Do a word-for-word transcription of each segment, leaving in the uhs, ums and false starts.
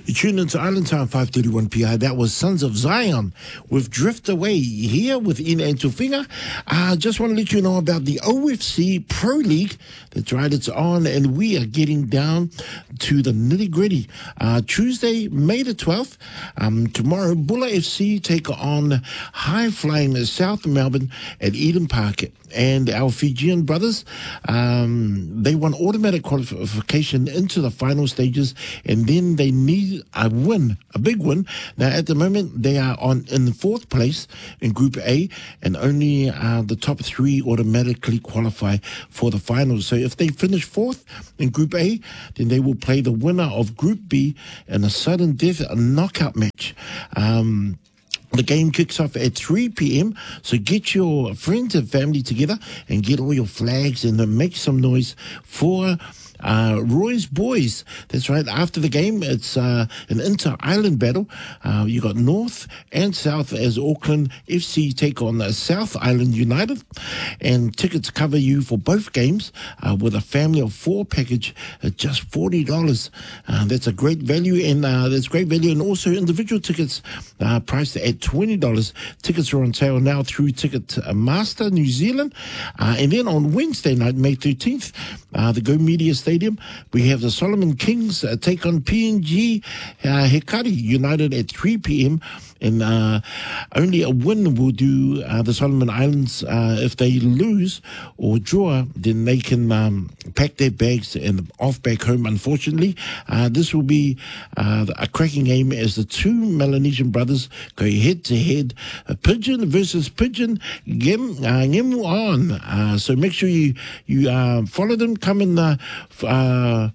You tune into Island Time five thirty-one P I. That was Sons of Zion with Drift Away here with Ina and Tufinga. I uh, just want to let you know about the O F C Pro League. That's right, it's on, and we are getting down to the nitty-gritty. Uh, Tuesday, May the twelfth, um, tomorrow, Bulla F C take on high-flying South Melbourne at Eden Park. And our Fijian brothers, um, they won automatic qualification into the final stages, and then they need a win, a big win. Now, at the moment, they are on in the fourth place in Group A, and only uh, the top three automatically qualify for the finals. So if they finish fourth in Group A, then they will play the winner of Group B in a sudden death knockout match. Um... The game kicks off at three p.m., so get your friends and family together and get all your flags and uh, make some noise for uh, Roy's Boys. That's right. After the game, it's uh, an inter-island battle. Uh, you got North and South as Auckland F C take on uh, South Island United, and tickets cover you for both games uh, with a family of four package at just forty dollars. Uh, that's a great value, and uh, that's great value, and also individual tickets uh, priced at twenty dollars. Tickets are on sale now through Ticketmaster New Zealand. Uh, and then on Wednesday night, May thirteenth, uh, the Go Media Stadium, we have the Solomon Kings uh, take on P N G uh, Hikari United at three p.m. And uh, only a win will do uh, the Solomon Islands. Uh, if they lose or draw, then they can um, pack their bags and off back home, unfortunately. Uh, this will be uh, a cracking game as the two Melanesian brothers go head-to-head. Uh, Pigeon versus Pigeon, Gem, uh, Ngemu on. Uh, so make sure you, you uh, follow them. Come in the... Uh,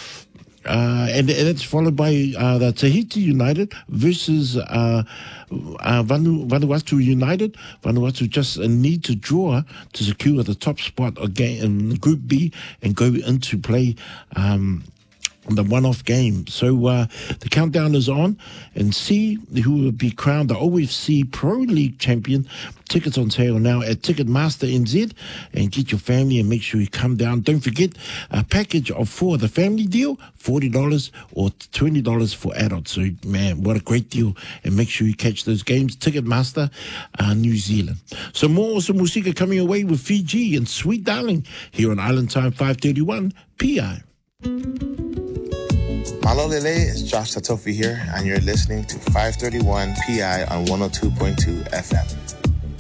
Uh, and, and it's followed by uh, the Tahiti United versus uh, uh, Vanu, Vanuatu United. Vanuatu just uh, need to draw to secure the top spot again in Group B and go into play um, the one-off game. So uh, the countdown is on, and see who will be crowned the O F C Pro League champion. Tickets on sale now at Ticketmaster N Z, and get your family and make sure you come down. Don't forget a package of four, the family deal, forty dollars or twenty dollars for adults. So, man, what a great deal. And make sure you catch those games. Ticketmaster uh, New Zealand. So more awesome music coming away with Fiji and Sweet Darling here on Island Time five thirty-one P I. Malo Lele, it's Josh Satofi here, and you're listening to five thirty-one P I on one oh two point two F M.